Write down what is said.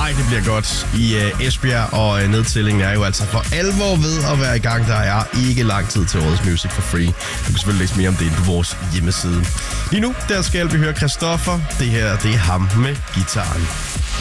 Ej, det bliver godt i Esbjerg, og nedtællingen er jo altså for alvor ved at være i gang. Der er ikke lang tid til årets Music for Free. Du kan selvfølgelig læse mere om det inde på vores hjemmeside. Lige nu, der skal vi høre Christoffer. Det her, det er ham med gitaren.